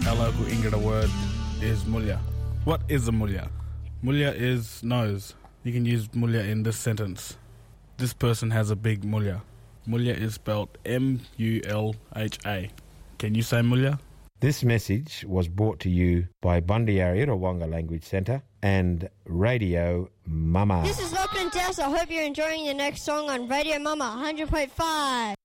Our local Ingrid word is mulya. What is a mulya? Mulya is nose. You can use mulya in this sentence. This person has a big mulya. Mulya is spelled M-U-L-H-A. Can you say mulya? This message was brought to you by Bundyarya Wonga Language Centre and Radio Mama. This is Lachlan Dowse. I hope you're enjoying the next song on Radio Mama 100.5.